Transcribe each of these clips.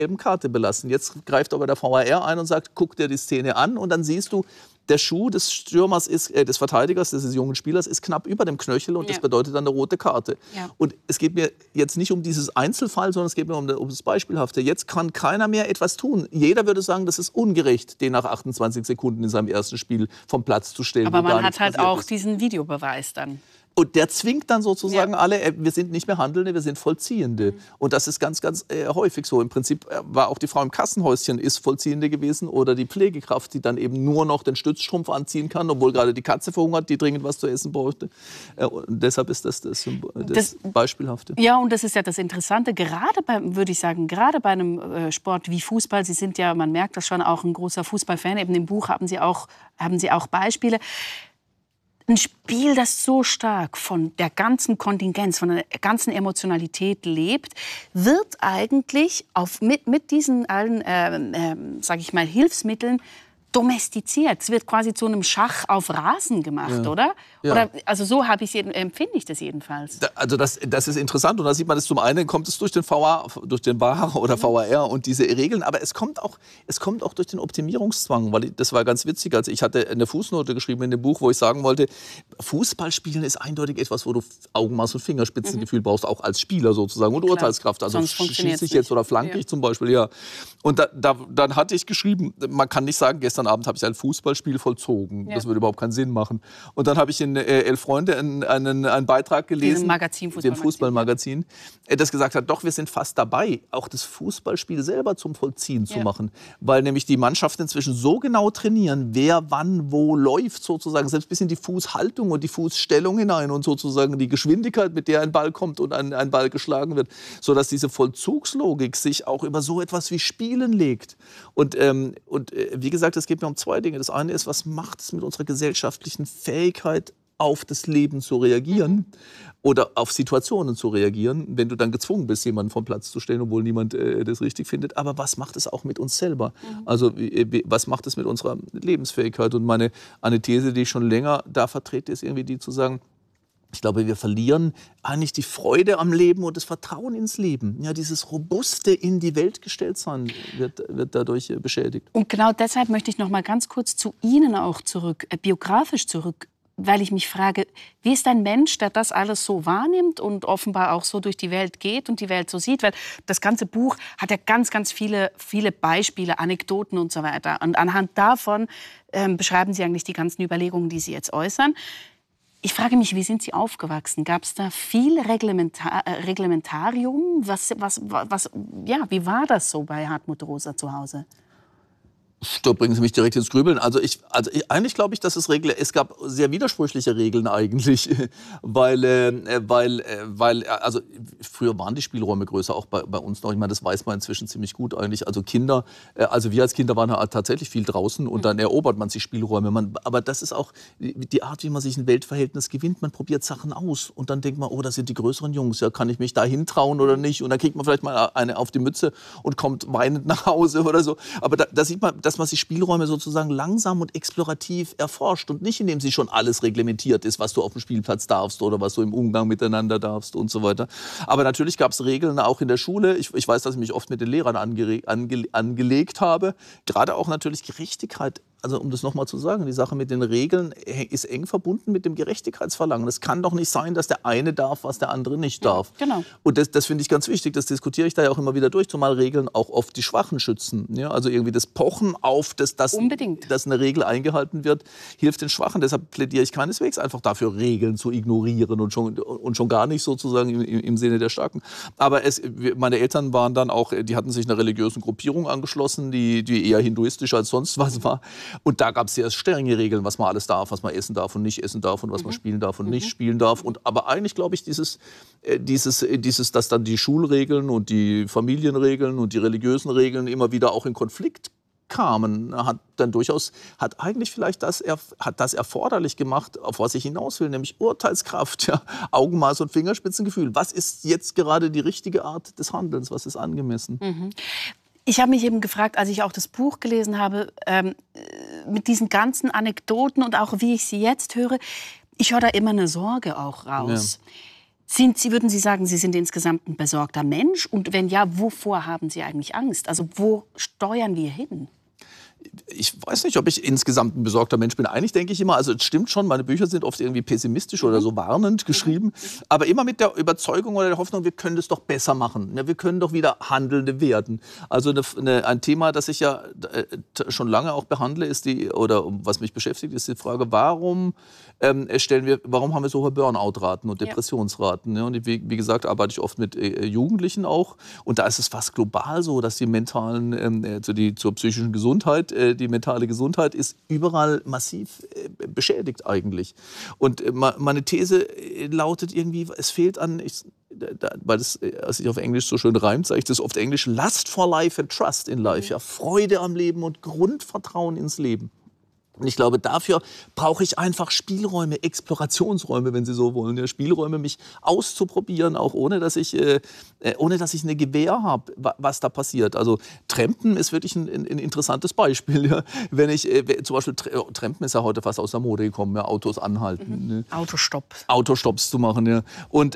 gelben Karte belassen. Jetzt greift aber der VAR ein und sagt, guck dir die Szene an und dann siehst du, der Schuh des Stürmers des Verteidigers, des jungen Spielers, ist knapp über dem Knöchel und das bedeutet dann eine rote Karte. Ja. Und es geht mir jetzt nicht um dieses Einzelfall, sondern es geht mir um das Beispielhafte. Jetzt kann keiner mehr etwas tun. Jeder würde sagen, das ist ungerecht, den nach 28 Sekunden in seinem ersten Spiel vom Platz zu stellen. Aber man hat halt auch diesen Videobeweis dann. Und der zwingt dann sozusagen alle, wir sind nicht mehr Handelnde, wir sind Vollziehende. Und das ist ganz, ganz häufig so. Im Prinzip war auch die Frau im Kassenhäuschen ist Vollziehende gewesen oder die Pflegekraft, die dann eben nur noch den Stützstrumpf anziehen kann, obwohl gerade die Katze verhungert, die dringend was zu essen bräuchte. Und deshalb ist das Beispielhafte. Ja, und das ist ja das Interessante, würde ich sagen, gerade bei einem Sport wie Fußball. Sie sind ja, man merkt das schon, auch ein großer Fußballfan. Eben im Buch haben Sie auch Beispiele. Ein Spiel, das so stark von der ganzen Kontingenz, von der ganzen Emotionalität lebt, wird eigentlich mit diesen allen, sage ich mal, Hilfsmitteln domestiziert. Es wird quasi zu einem Schach auf Rasen gemacht, oder? Ja. Oder? Also so empfinde ich das jedenfalls. Also das ist interessant und da sieht man, dass zum einen kommt es durch den VAR oder VAR und diese Regeln, aber es kommt auch durch den Optimierungszwang, weil das war ganz witzig. Also ich hatte eine Fußnote geschrieben in dem Buch, wo ich sagen wollte, Fußballspielen ist eindeutig etwas, wo du Augenmaß und Fingerspitzengefühl brauchst, auch als Spieler sozusagen und Urteilskraft. Also schieße ich jetzt oder flanke ich zum Beispiel, ja. Und dann hatte ich geschrieben, man kann nicht sagen, gestern Abend habe ich ein Fußballspiel vollzogen. Ja. Das würde überhaupt keinen Sinn machen. Und dann habe ich in Elf Freunde einen Beitrag gelesen, dem Fußballmagazin, das gesagt hat, doch, wir sind fast dabei, auch das Fußballspiel selber zum Vollziehen zu machen. Weil nämlich die Mannschaften inzwischen so genau trainieren, wer wann wo läuft sozusagen, selbst bis in die Fußhaltung und die Fußstellung hinein und sozusagen die Geschwindigkeit, mit der ein Ball kommt und ein Ball geschlagen wird, sodass diese Vollzugslogik sich auch über so etwas wie Spielen legt. Und wie gesagt, es geht mir um zwei Dinge. Das eine ist, was macht es mit unserer gesellschaftlichen Fähigkeit, auf das Leben zu reagieren oder auf Situationen zu reagieren, wenn du dann gezwungen bist, jemanden vom Platz zu stellen, obwohl niemand das richtig findet. Aber was macht es auch mit uns selber? Also was macht es mit unserer Lebensfähigkeit? Und eine These, die ich schon länger da vertrete, ist irgendwie die zu sagen, ich glaube, wir verlieren eigentlich die Freude am Leben und das Vertrauen ins Leben. Ja, dieses robuste in die Welt gestellt sein wird dadurch beschädigt. Und genau deshalb möchte ich noch mal ganz kurz zu Ihnen auch biografisch zurück, weil ich mich frage, wie ist ein Mensch, der das alles so wahrnimmt und offenbar auch so durch die Welt geht und die Welt so sieht? Weil das ganze Buch hat ja ganz, ganz viele Beispiele, Anekdoten und so weiter. Und anhand davon beschreiben Sie eigentlich die ganzen Überlegungen, die Sie jetzt äußern. Ich frage mich, wie sind Sie aufgewachsen? Gab es da viel Reglementarium? Wie war das so bei Hartmut Rosa zu Hause? Da bringen Sie mich direkt ins Grübeln. Eigentlich glaube ich, dass es gab sehr widersprüchliche Regeln eigentlich, weil früher waren die Spielräume größer, auch bei uns noch. Ich meine, das weiß man inzwischen ziemlich gut eigentlich. Also wir als Kinder waren tatsächlich viel draußen und dann erobert man sich Spielräume. Aber das ist auch die Art, wie man sich ein Weltverhältnis gewinnt. Man probiert Sachen aus und dann denkt man, oh, das sind die größeren Jungs. Ja, kann ich mich da hintrauen oder nicht? Und dann kriegt man vielleicht mal eine auf die Mütze und kommt weinend nach Hause oder so. Aber da sieht man, dass man sich Spielräume sozusagen langsam und explorativ erforscht und nicht, indem sie schon alles reglementiert ist, was du auf dem Spielplatz darfst oder was du im Umgang miteinander darfst und so weiter. Aber natürlich gab es Regeln auch in der Schule. Ich weiß, dass ich mich oft mit den Lehrern angelegt habe. Gerade auch natürlich Gerechtigkeit. Also um das nochmal zu sagen, die Sache mit den Regeln ist eng verbunden mit dem Gerechtigkeitsverlangen. Es kann doch nicht sein, dass der eine darf, was der andere nicht darf. Genau. Und das finde ich ganz wichtig, das diskutiere ich da ja auch immer wieder durch, zumal Regeln auch oft die Schwachen schützen. Ja, also irgendwie das Pochen auf, dass eine Regel eingehalten wird, hilft den Schwachen. Deshalb plädiere ich keineswegs einfach dafür, Regeln zu ignorieren und schon gar nicht sozusagen im Sinne der Starken. Aber meine Eltern waren dann auch, die hatten sich einer religiösen Gruppierung angeschlossen, die eher hinduistisch als sonst was war. Und da gab es sehr strenge Regeln, was man alles darf, was man essen darf und nicht essen darf und was man spielen darf und nicht spielen darf. Aber eigentlich glaube ich, dass dann die Schulregeln und die Familienregeln und die religiösen Regeln immer wieder auch in Konflikt kamen, hat eigentlich vielleicht das erforderlich gemacht, auf was ich hinaus will, nämlich Urteilskraft, ja, Augenmaß und Fingerspitzengefühl. Was ist jetzt gerade die richtige Art des Handelns? Was ist angemessen? Ich habe mich eben gefragt, als ich auch das Buch gelesen habe, mit diesen ganzen Anekdoten und auch wie ich sie jetzt höre, ich höre da immer eine Sorge auch raus. Ja. Würden Sie sagen, Sie sind insgesamt ein besorgter Mensch? Und wenn ja, wovor haben Sie eigentlich Angst? Also wo steuern wir hin? Ich weiß nicht, ob ich insgesamt ein besorgter Mensch bin. Eigentlich denke ich immer, also es stimmt schon, meine Bücher sind oft irgendwie pessimistisch oder so warnend geschrieben, aber immer mit der Überzeugung oder der Hoffnung, wir können das doch besser machen. Ja, wir können doch wieder Handelnde werden. Also ein Thema, das ich ja schon lange auch behandle, ist was mich beschäftigt, ist die Frage, warum haben wir so hohe Burnout-Raten und Depressionsraten? Ja, und wie gesagt, arbeite ich oft mit Jugendlichen auch. Und da ist es fast global so, dass die zur psychischen Gesundheit, die mentale Gesundheit ist überall massiv beschädigt eigentlich. Und meine These lautet irgendwie, es fehlt weil es sich auf Englisch so schön reimt, sage ich das oft Englisch, Lust for life and trust in life. Ja, Freude am Leben und Grundvertrauen ins Leben. Und ich glaube, dafür brauche ich einfach Spielräume, Explorationsräume, wenn Sie so wollen. Ja, Spielräume, mich auszuprobieren, auch ohne dass ich eine Gewähr habe, was da passiert. Also Trampen ist wirklich ein interessantes Beispiel. Ja. Zum Beispiel Trampen ist ja heute fast aus der Mode gekommen, ja, Autos anhalten. Ne. Autostopps zu machen. Ja. Und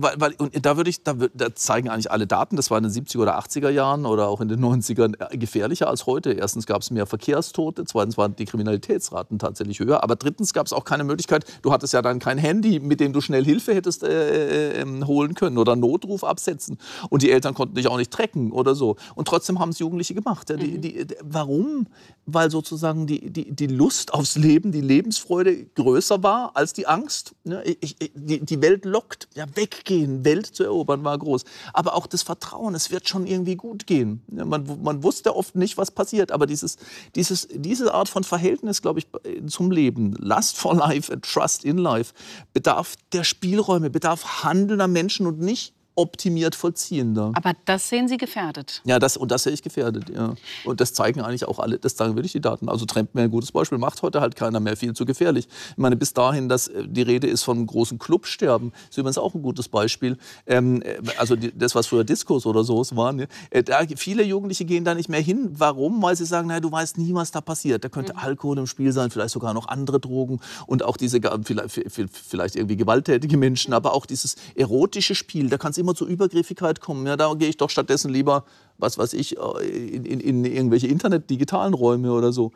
da zeigen eigentlich alle Daten, das war in den 70er oder 80er Jahren oder auch in den 90ern gefährlicher als heute. Erstens gab es mehr Verkehrstote, zweitens waren die Kriminalitätsraten tatsächlich höher. Aber drittens gab es auch keine Möglichkeit, du hattest ja dann kein Handy, mit dem du schnell Hilfe hättest holen können oder einen Notruf absetzen. Und die Eltern konnten dich auch nicht tracken oder so. Und trotzdem haben es Jugendliche gemacht. Ja, warum? Weil sozusagen die Lust aufs Leben, die Lebensfreude größer war als die Angst. Ja, die Welt lockt. Ja, weggehen, Welt zu erobern war groß. Aber auch das Vertrauen, es wird schon irgendwie gut gehen. Ja, man wusste oft nicht, was passiert. Aber diese Art von Verhältnis, glaube ich, zum Leben, Lust for life and trust in life, bedarf der Spielräume, bedarf handelnder Menschen und nicht optimiert Vollziehender. Aber das sehen Sie gefährdet. Ja, das sehe ich gefährdet, ja. Und das zeigen eigentlich auch alle, das zeigen wirklich die Daten. Also Trampen wäre ein gutes Beispiel, macht heute halt keiner mehr, viel zu gefährlich. Ich meine, bis dahin, dass die Rede ist von großen Clubsterben, ist übrigens auch ein gutes Beispiel. Also das, was früher Diskos oder so waren. Ja. Viele Jugendliche gehen da nicht mehr hin. Warum? Weil sie sagen, naja, du weißt nie, was da passiert. Da könnte Alkohol im Spiel sein, vielleicht sogar noch andere Drogen und auch diese vielleicht irgendwie gewalttätige Menschen, aber auch dieses erotische Spiel, da kann es immer zur Übergriffigkeit kommen. Ja, da gehe ich doch stattdessen lieber, was weiß ich, in irgendwelche Internet-digitalen Räume oder so.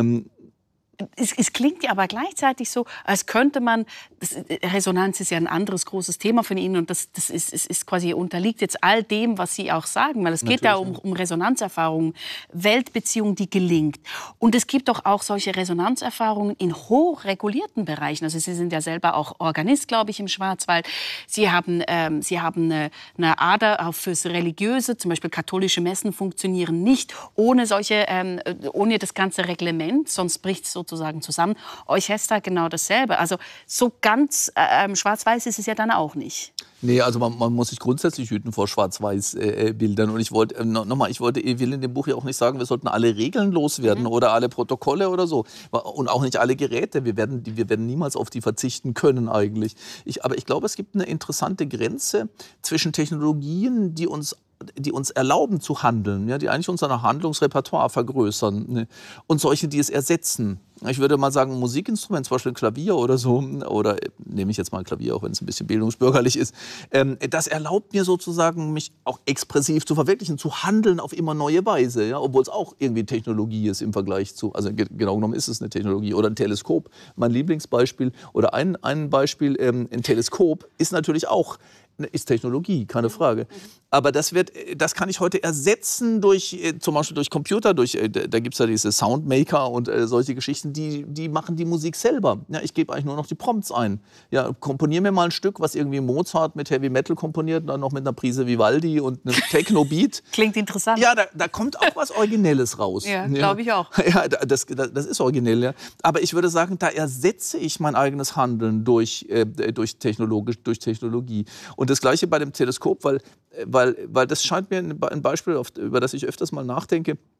Es klingt ja aber gleichzeitig so, als könnte man, Resonanz ist ja ein anderes großes Thema von Ihnen und das ist quasi, unterliegt jetzt all dem, was Sie auch sagen, weil es geht da um Resonanzerfahrungen, Weltbeziehungen, die gelingt. Und es gibt doch auch solche Resonanzerfahrungen in hochregulierten Bereichen. Also Sie sind ja selber auch Organist, glaube ich, im Schwarzwald. Sie haben eine Ader auch fürs Religiöse, zum Beispiel katholische Messen funktionieren nicht ohne das ganze Reglement, sonst bricht es sozusagen zusammen. Orchester genau dasselbe. Also so ganz schwarz-weiß ist es ja dann auch nicht. Nee, also man muss sich grundsätzlich hüten vor Schwarz-Weiß-Bildern. Und ich will in dem Buch ja auch nicht sagen, wir sollten alle Regeln loswerden oder alle Protokolle oder so. Und auch nicht alle Geräte. Wir werden niemals auf die verzichten können eigentlich. Aber ich glaube, es gibt eine interessante Grenze zwischen Technologien, die uns erlauben zu handeln, ja, die eigentlich unser Handlungsrepertoire vergrößern, ne, und solche, die es ersetzen. Ich würde mal sagen, ein Musikinstrument, zum Beispiel ein Klavier oder so, oder nehme ich jetzt mal ein Klavier, auch wenn es ein bisschen bildungsbürgerlich ist, das erlaubt mir sozusagen, mich auch expressiv zu verwirklichen, zu handeln auf immer neue Weise, ja, obwohl es auch irgendwie Technologie ist im Vergleich zu, also genau genommen ist es eine Technologie, oder ein Teleskop, mein Lieblingsbeispiel, oder ein Beispiel, ein Teleskop ist natürlich auch ist Technologie, keine Frage. Aber das kann ich heute ersetzen zum Beispiel durch Computer, da gibt es ja diese Soundmaker und solche Geschichten, die machen die Musik selber. Ja, ich gebe eigentlich nur noch die Prompts ein. Ja, komponier mir mal ein Stück, was irgendwie Mozart mit Heavy Metal komponiert, dann noch mit einer Prise Vivaldi und einem Techno-Beat. Klingt interessant. Ja, da kommt auch was Originelles raus. Ja, glaube ich auch. Ja, das ist originell, ja. Aber ich würde sagen, da ersetze ich mein eigenes Handeln durch Technologie. Und das Gleiche bei dem Teleskop, weil das scheint mir ein Beispiel, über das ich öfters mal nachdenke.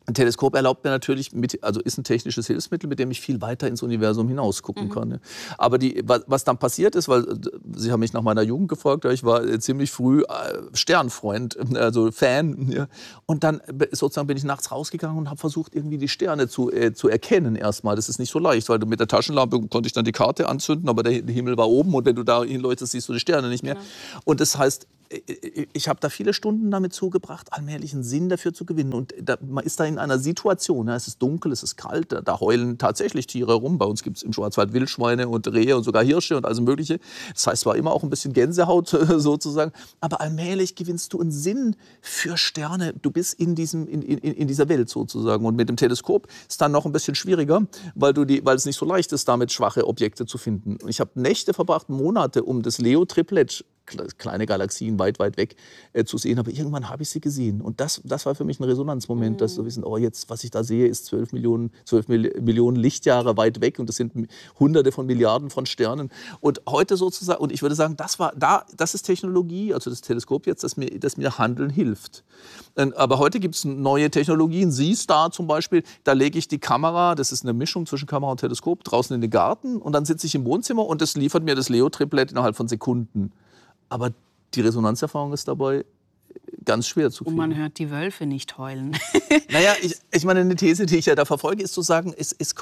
Ein Teleskop erlaubt mir natürlich, also ist ein technisches Hilfsmittel, mit dem ich viel weiter ins Universum hinaus gucken kann. Ne? Aber was dann passiert ist, weil Sie haben mich nach meiner Jugend gefragt, ich war ziemlich früh Sternfreund, also Fan. Ja? Und dann sozusagen bin ich nachts rausgegangen und habe versucht, irgendwie die Sterne zu erkennen erstmal. Das ist nicht so leicht, weil mit der Taschenlampe konnte ich dann die Karte anzünden, aber der Himmel war oben und wenn du da hinleuchtest, siehst du die Sterne nicht mehr. Genau. Und das heißt, ich habe da viele Stunden damit zugebracht, allmählich einen Sinn dafür zu gewinnen. Und man ist da in einer Situation, es ist dunkel, es ist kalt, da heulen tatsächlich Tiere rum. Bei uns gibt es im Schwarzwald Wildschweine und Rehe und sogar Hirsche und alles Mögliche. Das heißt, es war immer auch ein bisschen Gänsehaut sozusagen. Aber allmählich gewinnst du einen Sinn für Sterne. Du bist in dieser Welt sozusagen. Und mit dem Teleskop ist es dann noch ein bisschen schwieriger, weil es nicht so leicht ist, damit schwache Objekte zu finden. Und ich habe Nächte verbracht, Monate, um das Leo-Triplett, kleine Galaxien weit, weit weg zu sehen. Aber irgendwann habe ich sie gesehen. Und das war für mich ein Resonanzmoment, dass zu wissen, oh, jetzt, was ich da sehe, ist 12 Millionen Lichtjahre weit weg. Und das sind Hunderte von Milliarden von Sternen. Und heute sozusagen, und ich würde sagen, das ist Technologie, also das Teleskop jetzt, das mir Handeln hilft. Aber heute gibt es neue Technologien. Seastar zum Beispiel, da lege ich die Kamera, das ist eine Mischung zwischen Kamera und Teleskop, draußen in den Garten. Und dann sitze ich im Wohnzimmer und das liefert mir das Leo-Triplett innerhalb von Sekunden. Aber die Resonanzerfahrung ist dabei ganz schwer zu kriegen. Und man hört die Wölfe nicht heulen. Naja, ich meine, eine These, die ich ja da verfolge, ist zu sagen,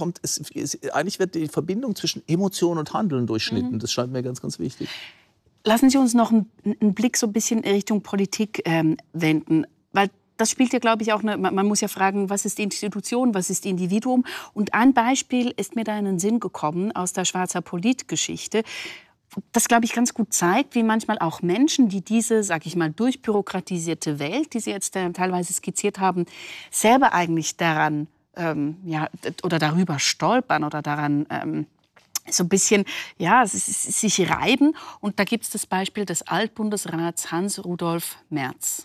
eigentlich wird die Verbindung zwischen Emotion und Handeln durchschnitten. Das scheint mir ganz, ganz wichtig. Lassen Sie uns noch einen Blick so ein bisschen in Richtung Politik wenden. Weil das spielt ja, glaube ich, auch man muss ja fragen, was ist Institution, was ist Individuum? Und ein Beispiel ist mir da in den Sinn gekommen aus der Schweizer Politgeschichte. Das, glaube ich, ganz gut zeigt, wie manchmal auch Menschen, die diese, sag ich mal, durchbürokratisierte Welt, die Sie jetzt teilweise skizziert haben, selber eigentlich daran oder darüber stolpern oder daran so ein bisschen sich reiben. Und da gibt es das Beispiel des Altbundesrats Hans-Rudolf Merz.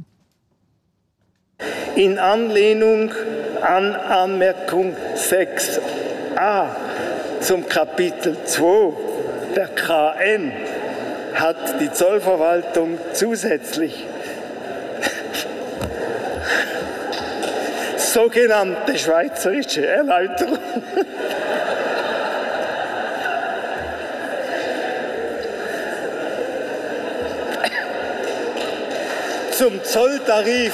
In Anlehnung an Anmerkung 6a zum Kapitel 2 der KN hat die Zollverwaltung zusätzlich sogenannte schweizerische Erläuterung zum Zolltarif,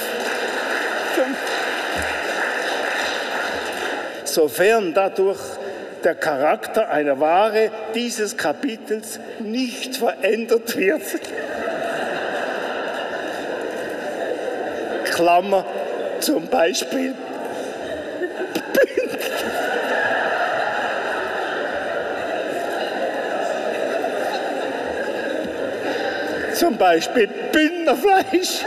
sofern dadurch der Charakter einer Ware dieses Kapitels nicht verändert wird. Klammer, zum Beispiel Bündnerfleisch.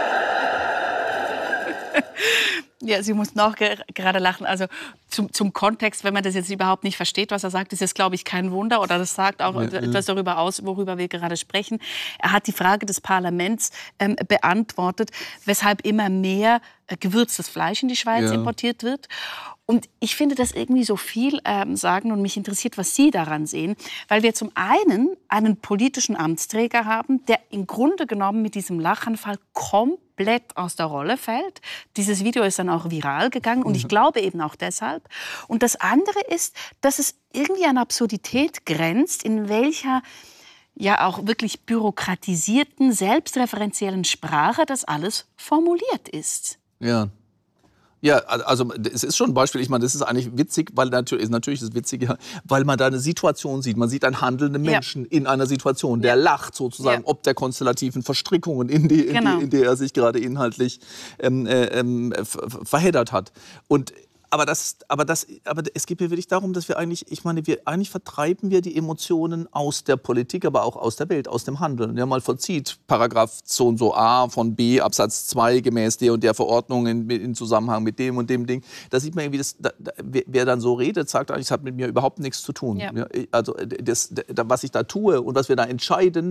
Ja, Sie mussten auch gerade lachen. Also zum Kontext, wenn man das jetzt überhaupt nicht versteht, was er sagt, ist es, glaube ich, kein Wunder. Oder das sagt auch etwas darüber aus, worüber wir gerade sprechen. Er hat die Frage des Parlaments beantwortet, weshalb immer mehr gewürztes Fleisch in die Schweiz importiert wird. Und ich finde das irgendwie so viel sagen und mich interessiert, was Sie daran sehen. Weil wir zum einen politischen Amtsträger haben, der im Grunde genommen mit diesem Lachanfall komplett aus der Rolle fällt. Dieses Video ist dann auch viral gegangen und ich glaube eben auch deshalb. Und das andere ist, dass es irgendwie an Absurdität grenzt, in welcher ja auch wirklich bürokratisierten, selbstreferenziellen Sprache das alles formuliert ist. Ja. Ja, also es ist schon ein Beispiel. Ich meine, das ist eigentlich witzig, weil natürlich ist es witzig, weil man da eine Situation sieht. Man sieht einen handelnden Menschen in einer Situation, der lacht sozusagen, ob der konstellativen Verstrickungen, in die er sich gerade inhaltlich verheddert hat. Aber es geht mir wirklich darum, dass eigentlich vertreiben wir die Emotionen aus der Politik, aber auch aus der Welt, aus dem Handeln. Ja, mal vollzieht Paragraph so und so A von B, Absatz 2 gemäß der und der Verordnung in Zusammenhang mit dem und dem Ding. Da sieht man irgendwie, wer dann so redet, sagt eigentlich, es hat mit mir überhaupt nichts zu tun. Ja. Ja, also was ich da tue und was wir da entscheiden,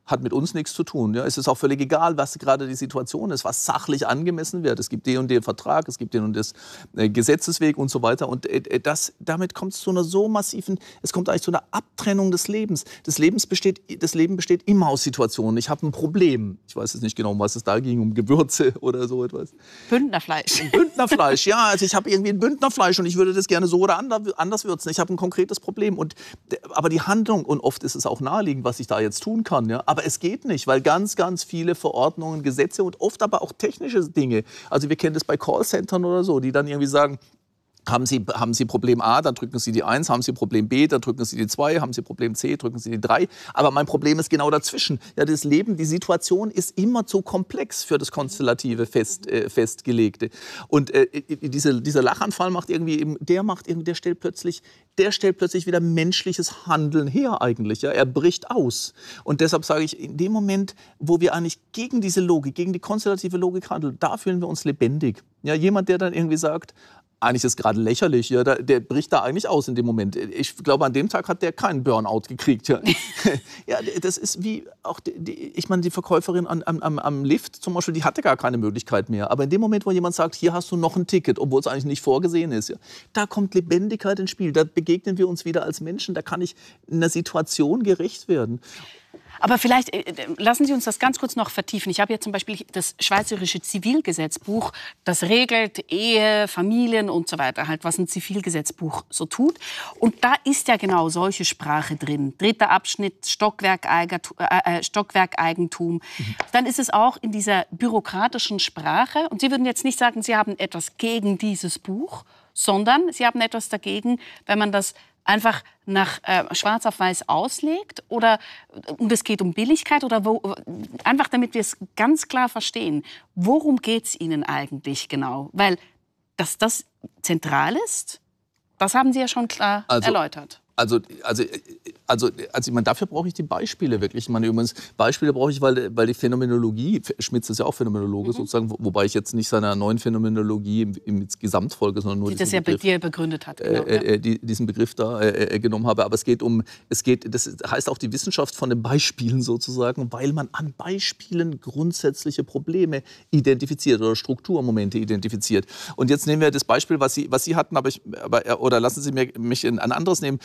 hat mit uns nichts zu tun. Ja? Es ist auch völlig egal, was gerade die Situation ist, was sachlich angemessen wird. Es gibt den und den Vertrag, es gibt den und das Gesetzesweg und so weiter. Und damit kommt es zu einer so massiven, es kommt eigentlich zu einer Abtrennung des Lebens. Das Leben besteht immer aus Situationen. Ich habe ein Problem. Ich weiß jetzt nicht genau, um was es da ging, um Gewürze oder so etwas. Bündnerfleisch. Bündnerfleisch, ja. Also ich habe irgendwie ein Bündnerfleisch und ich würde das gerne so oder anders würzen. Ich habe ein konkretes Problem. Aber die Handlung, und oft ist es auch naheliegend, was ich da jetzt tun kann, ja. Aber es geht nicht, weil ganz, ganz viele Verordnungen, Gesetze und oft aber auch technische Dinge, also wir kennen das bei Callcentern oder so, die dann irgendwie sagen, haben Sie Problem A, dann drücken Sie die 1, haben Sie Problem B, dann drücken Sie die 2, haben Sie Problem C, drücken Sie die 3. Aber mein Problem ist genau dazwischen. Ja, das Leben, die Situation ist immer zu komplex für das konstellative Festgelegte. Und dieser Lachanfall macht irgendwie, der stellt plötzlich wieder menschliches Handeln her eigentlich. Ja? Er bricht aus. Und deshalb sage ich, in dem Moment, wo wir eigentlich gegen diese Logik, gegen die konstellative Logik handeln, da fühlen wir uns lebendig. Ja, jemand, der dann irgendwie sagt, eigentlich ist gerade lächerlich, ja, der bricht da eigentlich aus in dem Moment. Ich glaube, an dem Tag hat der keinen Burnout gekriegt. Ja, ja, das ist wie auch ich meine, die Verkäuferin am Lift zum Beispiel, die hatte gar keine Möglichkeit mehr. Aber in dem Moment, wo jemand sagt, hier hast du noch ein Ticket, obwohl es eigentlich nicht vorgesehen ist, ja, da kommt Lebendigkeit ins Spiel. Da begegnen wir uns wieder als Menschen. Da kann ich einer Situation gerecht werden. Aber vielleicht lassen Sie uns das ganz kurz noch vertiefen. Ich habe hier zum Beispiel das Schweizerische Zivilgesetzbuch, das regelt Ehe, Familien und so weiter, halt, was ein Zivilgesetzbuch so tut. Und da ist ja genau solche Sprache drin. 3. Abschnitt, Stockwerkeigentum. Dann ist es auch in dieser bürokratischen Sprache. Und Sie würden jetzt nicht sagen, Sie haben etwas gegen dieses Buch, sondern Sie haben etwas dagegen, wenn man das einfach nach schwarz auf weiß auslegt und es geht um Billigkeit oder einfach damit wir es ganz klar verstehen, worum geht es Ihnen eigentlich genau? Weil, dass das zentral ist, das haben Sie ja schon klar erläutert. Also ich meine, dafür brauche ich die Beispiele wirklich. Ich meine, übrigens, Beispiele brauche ich, weil die Phänomenologie, Schmitz ist ja auch Phänomenologe sozusagen, wobei ich jetzt nicht seiner neuen Phänomenologie im Gesamtfolge, sondern nur das ja bei dir begründet hat. Genau, diesen Begriff da genommen habe. Aber das heißt auch die Wissenschaft von den Beispielen sozusagen, weil man an Beispielen grundsätzliche Probleme identifiziert oder Strukturmomente identifiziert. Und jetzt nehmen wir das Beispiel, was Sie hatten, oder lassen Sie mich ein anderes nehmen.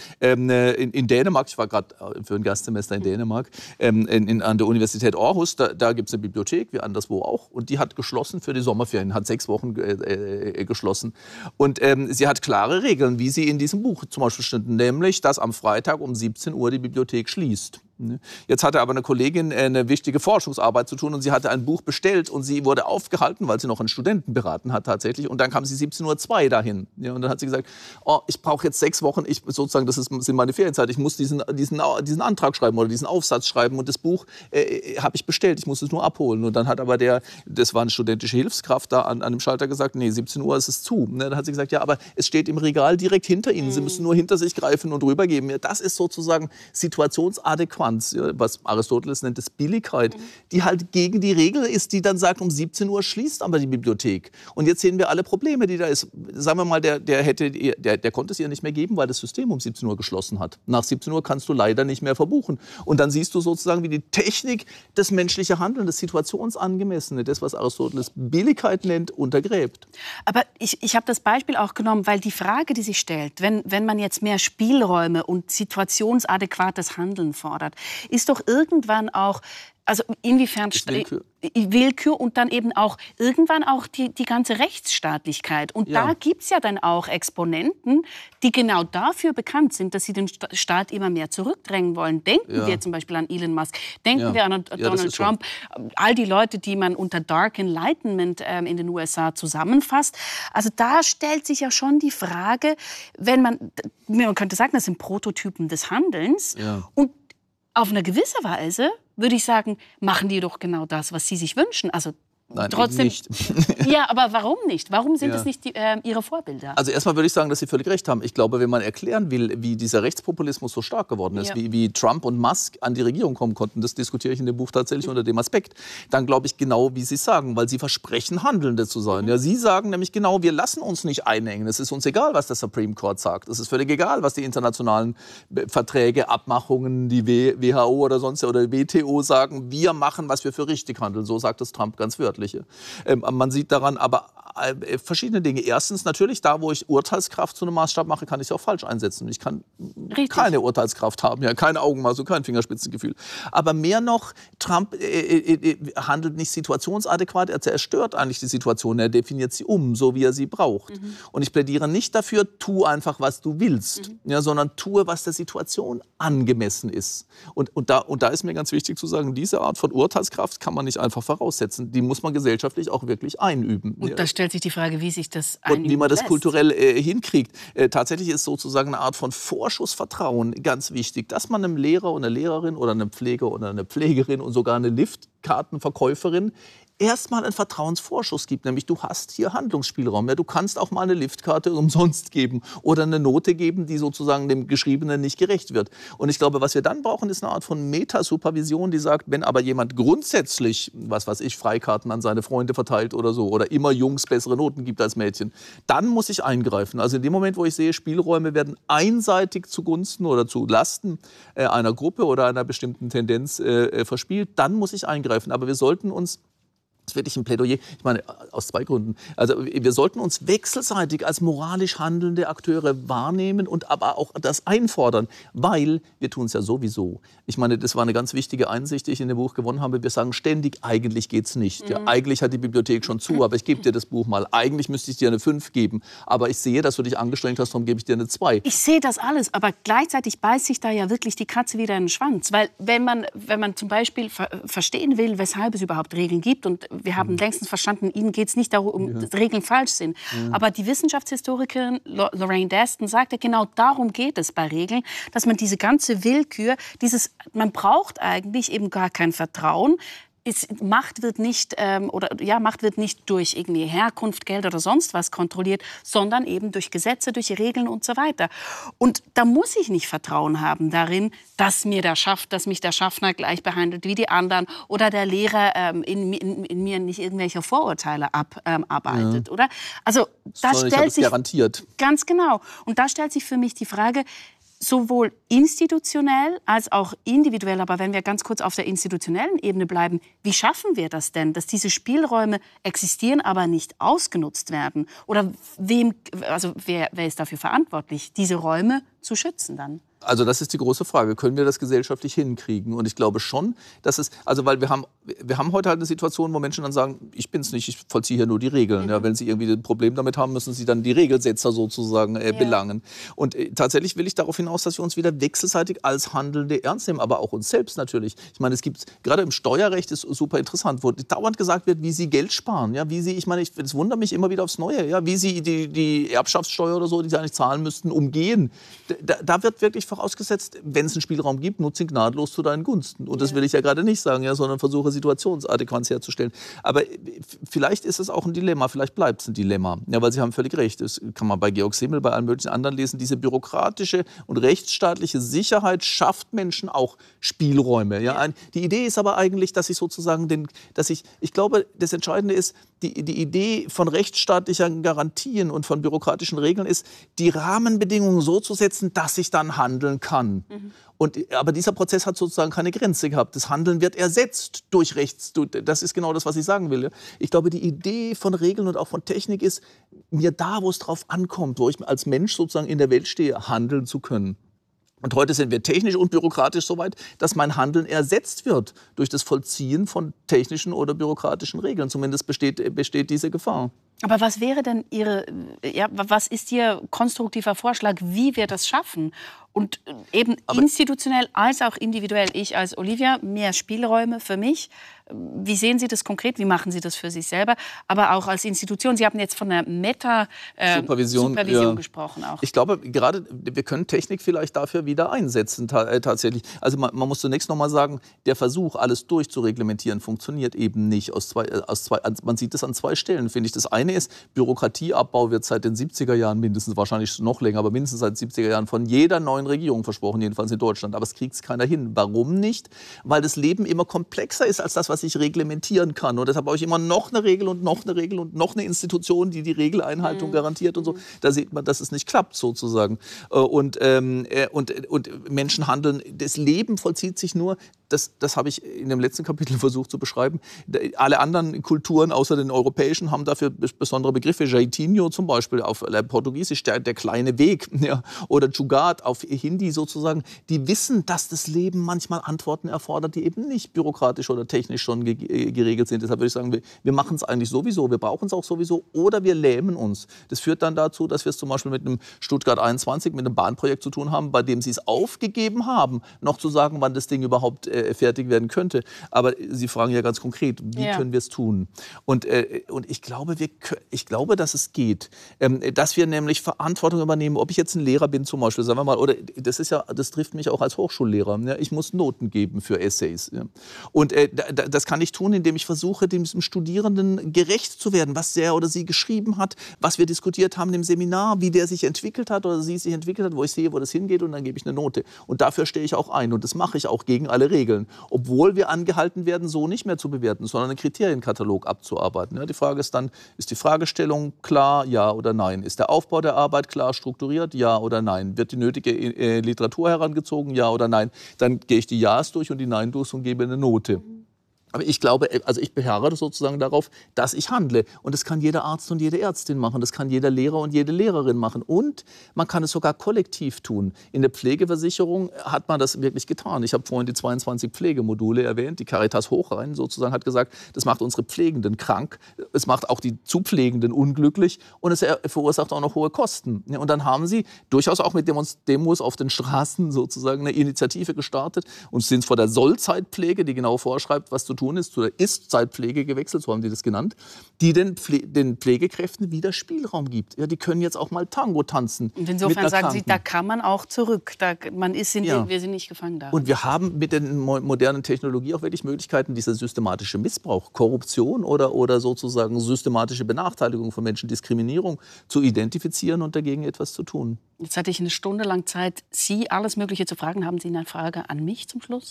In Dänemark, ich war gerade für ein Gastsemester in Dänemark, an der Universität Aarhus, da gibt es eine Bibliothek, wie anderswo auch, und die hat geschlossen für die Sommerferien, hat 6 Wochen geschlossen. Und sie hat klare Regeln, wie sie in diesem Buch zum Beispiel standen, nämlich, dass am Freitag um 17 Uhr die Bibliothek schließt. Jetzt hatte aber eine Kollegin eine wichtige Forschungsarbeit zu tun und sie hatte ein Buch bestellt und sie wurde aufgehalten, weil sie noch einen Studenten beraten hat tatsächlich, und dann kam sie 17:02 Uhr dahin. Ja, und dann hat sie gesagt, oh, ich brauche jetzt 6 Wochen, sind meine Ferienzeit, ich muss diesen Antrag schreiben oder diesen Aufsatz schreiben und das Buch habe ich bestellt, ich muss es nur abholen. Und dann hat aber das war eine studentische Hilfskraft da an dem Schalter gesagt, nee, 17 Uhr ist es zu. Dann hat sie gesagt, ja, aber es steht im Regal direkt hinter Ihnen, Sie müssen nur hinter sich greifen und rübergeben. Ja, das ist sozusagen situationsadäquat. Was Aristoteles nennt, das Billigkeit, die halt gegen die Regel ist, die dann sagt, um 17 Uhr schließt aber die Bibliothek. Und jetzt sehen wir alle Probleme, die da ist. Sagen wir mal, der konnte es ihr nicht mehr geben, weil das System um 17 Uhr geschlossen hat. Nach 17 Uhr kannst du leider nicht mehr verbuchen. Und dann siehst du sozusagen, wie die Technik das menschliche Handeln, das Situationsangemessene, das, was Aristoteles Billigkeit nennt, untergräbt. Aber ich habe das Beispiel auch genommen, weil die Frage, die sich stellt, wenn man jetzt mehr Spielräume und situationsadäquates Handeln fordert, ist doch irgendwann auch, also inwiefern Willkür und dann eben auch irgendwann auch die ganze Rechtsstaatlichkeit. Und da gibt es ja dann auch Exponenten, die genau dafür bekannt sind, dass sie den Staat immer mehr zurückdrängen wollen. Denken wir zum Beispiel an Elon Musk, denken wir an Donald Trump, all die Leute, die man unter Dark Enlightenment in den USA zusammenfasst. Also da stellt sich ja schon die Frage, man könnte sagen, das sind Prototypen des Handelns. Und auf eine gewisse Weise würde ich sagen, machen die doch genau das, was sie sich wünschen. Also Nein, trotzdem nicht. Ja, aber warum nicht? Warum sind es nicht Ihre Vorbilder? Also erstmal würde ich sagen, dass Sie völlig recht haben. Ich glaube, wenn man erklären will, wie dieser Rechtspopulismus so stark geworden ist, wie Trump und Musk an die Regierung kommen konnten, das diskutiere ich in dem Buch tatsächlich unter dem Aspekt, dann glaube ich genau, wie Sie es sagen, weil Sie versprechen, Handelnde zu sein. Ja, Sie sagen nämlich genau, wir lassen uns nicht einengen. Es ist uns egal, was der Supreme Court sagt. Es ist völlig egal, was die internationalen Verträge, Abmachungen, die WHO oder sonst oder WTO sagen. Wir machen, was wir für richtig handeln. So sagt es Trump ganz wörtlich. Man sieht daran aber verschiedene Dinge. Erstens natürlich, da wo ich Urteilskraft zu einem Maßstab mache, kann ich sie auch falsch einsetzen. Ich kann keine Urteilskraft haben, ja, kein Augenmaß und kein Fingerspitzengefühl. Aber mehr noch, Trump handelt nicht situationsadäquat, er zerstört eigentlich die Situation, er definiert sie um, so wie er sie braucht. Und ich plädiere nicht dafür, tu einfach, was du willst, ja, sondern tue, was der Situation angemessen ist. Und da ist mir ganz wichtig zu sagen, diese Art von Urteilskraft kann man nicht einfach voraussetzen. Die muss man gesellschaftlich auch wirklich einüben. Und da stellt sich die Frage, wie sich das einüben und wie man das lässt. kulturell hinkriegt. Tatsächlich ist sozusagen eine Art von Vorschussvertrauen ganz wichtig, dass man einem Lehrer und einer Lehrerin oder einem Pfleger oder einer Pflegerin und sogar eine Liftkartenverkäuferin erstmal einen Vertrauensvorschuss gibt, nämlich du hast hier Handlungsspielraum. Ja, du kannst auch mal eine Liftkarte umsonst geben oder eine Note geben, die sozusagen dem Geschriebenen nicht gerecht wird. Und ich glaube, was wir dann brauchen, ist eine Art von Metasupervision, die sagt, wenn aber jemand grundsätzlich, was weiß ich, Freikarten an seine Freunde verteilt oder so oder immer Jungs bessere Noten gibt als Mädchen, dann muss ich eingreifen. Also in dem Moment, wo ich sehe, Spielräume werden einseitig zugunsten oder zu Lasten einer Gruppe oder einer bestimmten Tendenz verspielt, dann muss ich eingreifen. Aber wir sollten uns, das ist wirklich ein Plädoyer, ich meine, aus zwei Gründen. Also wir sollten uns wechselseitig als moralisch handelnde Akteure wahrnehmen und aber auch das einfordern, weil wir tun es ja sowieso. Ich meine, das war eine ganz wichtige Einsicht, die ich in dem Buch gewonnen habe. Wir sagen ständig, eigentlich geht's nicht. Ja, eigentlich hat die Bibliothek schon zu, aber ich gebe dir das Buch mal. Eigentlich müsste ich dir eine 5 geben, aber ich sehe, dass du dich angestrengt hast, darum gebe ich dir eine 2. Ich sehe das alles, aber gleichzeitig beißt sich da ja wirklich die Katze wieder in den Schwanz. Weil wenn man zum Beispiel verstehen will, weshalb es überhaupt Regeln gibt, und wir haben längstens verstanden, Ihnen geht es nicht darum, dass Regeln falsch sind. Aber die Wissenschaftshistorikerin Lorraine Daston sagte, genau darum geht es bei Regeln, dass man diese ganze Willkür, man braucht eigentlich eben gar kein Vertrauen. Macht wird nicht durch irgendwie Herkunft, Geld oder sonst was kontrolliert, sondern eben durch Gesetze, durch Regeln und so weiter. Und da muss ich nicht Vertrauen haben darin, dass mich der Schaffner gleich behandelt wie die anderen oder der Lehrer in mir nicht irgendwelche Vorurteile abarbeitet, oder? Also da stellt sich garantiert. Ganz genau. Und da stellt sich für mich die Frage, sowohl institutionell als auch individuell, aber wenn wir ganz kurz auf der institutionellen Ebene bleiben, wie schaffen wir das denn, dass diese Spielräume existieren, aber nicht ausgenutzt werden? Oder wer ist dafür verantwortlich, diese Räume zu schützen dann? Also das ist die große Frage. Können wir das gesellschaftlich hinkriegen? Und ich glaube schon, dass es, also weil wir haben heute halt eine Situation, wo Menschen dann sagen, ich bin's nicht, ich vollziehe hier nur die Regeln. Ja, wenn sie irgendwie ein Problem damit haben, müssen sie dann die Regelsetzer sozusagen belangen. Und tatsächlich will ich darauf hinaus, dass wir uns wieder wechselseitig als Handelnde ernst nehmen, aber auch uns selbst natürlich. Ich meine, es gibt, gerade im Steuerrecht ist super interessant, wo dauernd gesagt wird, wie sie Geld sparen. Ja, wie sie, es wundert mich immer wieder aufs Neue, ja, wie sie die Erbschaftssteuer oder so, die sie eigentlich zahlen müssten, umgehen. Da wird wirklich vorausgesetzt, wenn es einen Spielraum gibt, nutze ihn gnadlos zu deinen Gunsten. Und das will ich ja gerade nicht sagen, ja, sondern versuche Situationsadäquanz herzustellen. Aber vielleicht ist es auch ein Dilemma, vielleicht bleibt es ein Dilemma. Ja, weil Sie haben völlig recht. Das kann man bei Georg Simmel, bei allen möglichen anderen lesen. Diese bürokratische und rechtsstaatliche Sicherheit schafft Menschen auch Spielräume. Ja? Die Idee ist aber eigentlich, dass ich sozusagen ich glaube, das Entscheidende ist, die Idee von rechtsstaatlichen Garantien und von bürokratischen Regeln ist, die Rahmenbedingungen so zu setzen, dass ich dann handeln kann. Aber dieser Prozess hat sozusagen keine Grenze gehabt. Das Handeln wird ersetzt durch Rechts. Das ist genau das, was ich sagen will. Ich glaube, die Idee von Regeln und auch von Technik ist, mir da, wo es drauf ankommt, wo ich als Mensch sozusagen in der Welt stehe, handeln zu können. Und heute sind wir technisch und bürokratisch so weit, dass mein Handeln ersetzt wird durch das Vollziehen von technischen oder bürokratischen Regeln. Zumindest besteht diese Gefahr. Aber was wäre denn was ist Ihr konstruktiver Vorschlag, wie wir das schaffen? Und eben institutionell als auch individuell. Ich als Olivia, mehr Spielräume für mich. Wie sehen Sie das konkret? Wie machen Sie das für sich selber? Aber auch als Institution. Sie haben jetzt von der Meta-Supervision gesprochen. Auch. Ich glaube, gerade wir können Technik vielleicht dafür wieder einsetzen, tatsächlich. Also man muss zunächst noch mal sagen, der Versuch, alles durchzureglementieren, funktioniert eben nicht. Man sieht es an zwei Stellen, finde ich. Das eine ist, Bürokratieabbau wird seit den 70er Jahren mindestens, wahrscheinlich noch länger, aber mindestens seit den 70er Jahren von jeder neuen Regierung versprochen, jedenfalls in Deutschland. Aber es kriegt es keiner hin. Warum nicht? Weil das Leben immer komplexer ist als das, was ich reglementieren kann. Und deshalb brauche ich immer noch eine Regel und noch eine Regel und noch eine Institution, die die Regeleinhaltung garantiert und so. Da sieht man, dass es nicht klappt, sozusagen. Und Menschen handeln. Das Leben vollzieht sich nur, das habe ich in dem letzten Kapitel versucht zu beschreiben. Alle anderen Kulturen außer den europäischen haben dafür besondere Begriffe. Jeitinho zum Beispiel auf Portugiesisch, der kleine Weg, ja, oder Jugaad auf Hindi sozusagen. Die wissen, dass das Leben manchmal Antworten erfordert, die eben nicht bürokratisch oder technisch schon geregelt sind. Deshalb würde ich sagen, wir machen es eigentlich sowieso, wir brauchen es auch sowieso oder wir lähmen uns. Das führt dann dazu, dass wir es zum Beispiel mit einem Stuttgart 21, mit einem Bahnprojekt zu tun haben, bei dem sie es aufgegeben haben, noch zu sagen, wann das Ding überhaupt fertig werden könnte. Aber Sie fragen ja ganz konkret, wie können wir es tun? Und ich glaube, dass es geht. Dass wir nämlich Verantwortung übernehmen, ob ich jetzt ein Lehrer bin zum Beispiel, sagen wir mal, oder das trifft mich auch als Hochschullehrer. Ja, ich muss Noten geben für Essays. Ja. Und das kann ich tun, indem ich versuche, dem Studierenden gerecht zu werden, was der oder sie geschrieben hat, was wir diskutiert haben im Seminar, wie der sich entwickelt hat oder sie sich entwickelt hat, wo ich sehe, wo das hingeht und dann gebe ich eine Note. Und dafür stehe ich auch ein und das mache ich auch gegen alle Regeln. Obwohl wir angehalten werden, so nicht mehr zu bewerten, sondern einen Kriterienkatalog abzuarbeiten. Ja, die Frage ist dann, ist die Fragestellung klar, ja oder nein? Ist der Aufbau der Arbeit klar strukturiert, ja oder nein? Wird die nötige Literatur herangezogen, ja oder nein? Dann gehe ich die Ja's durch und die Nein durch und gebe eine Note. Aber ich glaube, also ich beharre sozusagen darauf, dass ich handle. Und das kann jeder Arzt und jede Ärztin machen. Das kann jeder Lehrer und jede Lehrerin machen. Und man kann es sogar kollektiv tun. In der Pflegeversicherung hat man das wirklich getan. Ich habe vorhin die 22 Pflegemodule erwähnt. Die Caritas Hochrhein sozusagen hat gesagt, das macht unsere Pflegenden krank. Es macht auch die Zupflegenden unglücklich. Und es verursacht auch noch hohe Kosten. Und dann haben sie durchaus auch mit Demos auf den Straßen sozusagen eine Initiative gestartet und sind vor der Sollzeitpflege, die genau vorschreibt, was zu tun ist, zu der Ist-Zeitpflege gewechselt, so haben die das genannt, die den Pflegekräften wieder Spielraum gibt. Ja, die können jetzt auch mal Tango tanzen. Und insofern sagen Sie, da kann man auch zurück. Wir sind nicht gefangen da. Und wir haben mit der modernen Technologie auch wirklich Möglichkeiten, dieser systematische Missbrauch, Korruption oder sozusagen systematische Benachteiligung von Menschen, Diskriminierung zu identifizieren und dagegen etwas zu tun. Jetzt hatte ich eine Stunde lang Zeit, Sie alles Mögliche zu fragen. Haben Sie eine Frage an mich zum Schluss?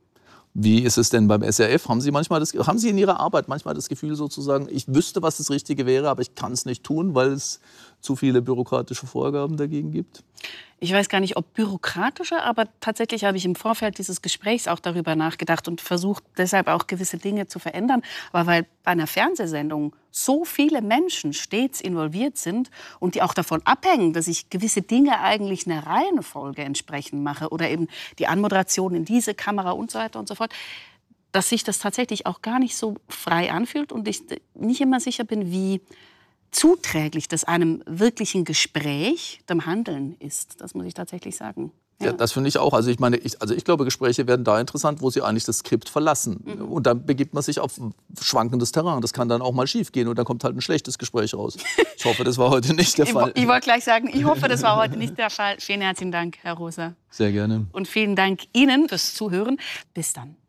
Wie ist es denn beim SRF? Haben Sie in Ihrer Arbeit manchmal das Gefühl sozusagen, ich wüsste, was das Richtige wäre, aber ich kann es nicht tun, weil es zu viele bürokratische Vorgaben dagegen gibt? Ich weiß gar nicht, ob bürokratische, aber tatsächlich habe ich im Vorfeld dieses Gesprächs auch darüber nachgedacht und versucht deshalb auch gewisse Dinge zu verändern. Aber weil bei einer Fernsehsendung so viele Menschen stets involviert sind und die auch davon abhängen, dass ich gewisse Dinge eigentlich einer Reihenfolge entsprechend mache oder eben die Anmoderation in diese Kamera und so weiter und so fort, dass sich das tatsächlich auch gar nicht so frei anfühlt und ich nicht immer sicher bin, wie zuträglich das einem wirklichen Gespräch, dem Handeln ist. Das muss ich tatsächlich sagen. Ja, das finde ich auch. Also ich glaube, Gespräche werden da interessant, wo sie eigentlich das Skript verlassen. Und dann begibt man sich auf schwankendes Terrain. Das kann dann auch mal schief gehen und dann kommt halt ein schlechtes Gespräch raus. Ich hoffe, das war heute nicht der Fall. Ich wollte gleich sagen, ich hoffe, das war heute nicht der Fall. Vielen herzlichen Dank, Herr Rosa. Sehr gerne. Und vielen Dank Ihnen fürs Zuhören. Bis dann.